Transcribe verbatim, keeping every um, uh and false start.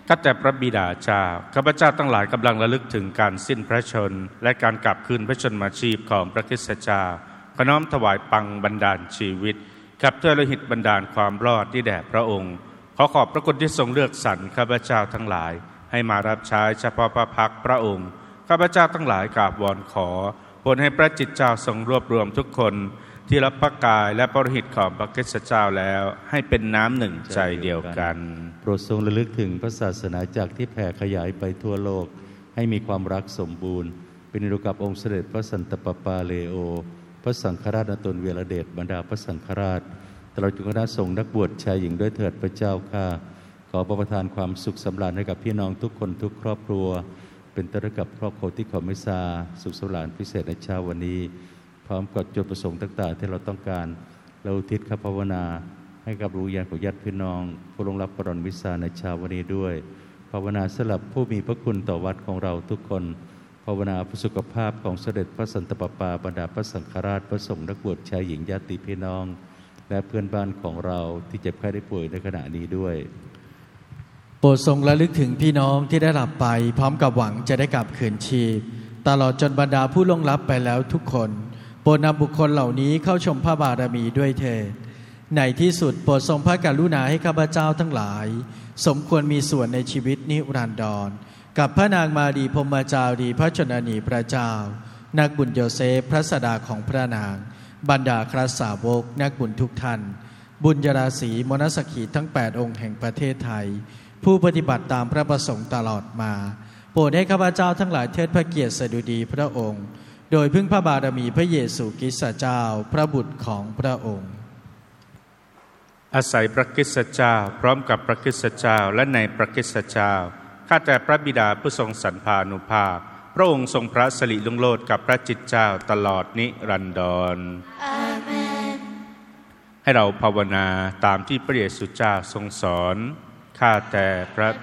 ข้าแต่พระบิดาเจ้าข้าพเจ้าทั้งหลายกำลังระลึกถึงการสิ้นพระชนม์และการกลับคืนพระชนมาชีพของพระคริสตเจ้าขอน้อมถวายปังบันดาลชีวิตกับถ้วยโลหิตบันดาลความรอดที่แด่พระองค์ขอขอบพระคุณที่ทรงเลือกสรรข้าพเจ้าทั้งหลายให้มารับใช้เฉพาะพระพักพระองค์ข้าพเจ้าทั้งหลายกราบวอนขอโปรดให้พระจิตเจ้าทรงรวบรวมทุกคนที่รับพระกายและพระโลหิตของพระคริสตเจ้าแล้วให้เป็นน้ำหนึ่งใจเดียวกันโปรดทรงระลึกถึงพระศาสนาจักรที่แผ่ขยายไปทั่วโลกให้มีความรักสมบูรณ์เป็นฤดูกับองค์เสด็จพระสันตะปาปาเลโอพระสังฆราชณตนเวรเดชบรรดาพระสังฆราชตลอดจนคณะสงฆ์นักบวชชายหญิงด้วยเถิดพระเจ้าข้าขอประทานความสุขสำราญให้กับพี่น้องทุกคนทุกครอบครัวเป็นต้นกับครอบครัวที่ขอมิสาสุขสำราญพิเศษในเช้าวันนี้พร้อมกับจุดประสงค์ต่างๆที่เราต้องการเราอุทิศข้าภาวนาให้กับรู้ญาณของญาติพี่น้องผู้ลงรับพระดลมิสาในเช้าวันนี้ด้วยภาวนาสำหรับผู้มีพระคุณต่อวัดของเราทุกคนภาวนาผู้สุขภาพของเสด็จพระสันตะปาปาบรรดาพระสังฆราชพระสงฆ์นักบวชชายหญิงญาติพี่น้องและเพื่อนบ้านของเราที่เจ็บไข้ได้ป่วยในขณะนี้ด้วยโปรดทรงระลึกถึงพี่น้องที่ได้หลับไปพร้อมกับหวังจะได้กลับคืนชีพตลอดจนบรรดาผู้ล่วงลับไปแล้วทุกคนโปรดนำบุคคลเหล่านี้เข้าชมพระบารมีด้วยเถิดในที่สุดโปรดทรงพระกรุณาให้ข้าพเจ้าทั้งหลายสมควรมีส่วนในชีวิตนิรันดรกับพระนางมารีพรหมจารีพระชนนีพระเจ้านักบุญโยเซฟพระสดาของพระนางบรรดาคริสตสาวกนักบุญทุกท่านบุญยราศีมนสขีทั้งแปดองค์แห่งประเทศไทยผู้ปฏิบัติตามพระประสงค์ตลอดมาโปรดให้ข้าพเจ้าทั้งหลายเทิดพระเกียรติสดุดีพระองค์โดยพึ่งพระบารมีพระเยซูคริสต์เจ้าพระบุตรของพระองค์อาศัยพระคริสต์เจ้าพร้อมกับพระคริสต์เจ้าและในพระคริสต์เจ้าข้าแต่พระบิดาผู้ทรงสรรพานุภาพพระองค์ทรงพระสิริรุ่งโรจน์กับพระจิตเจ้าตลอดนิรันดรอาเมนให้เราภาวนาตามที่พระเยซูเจ้าทรงสอนข้าแต่พระ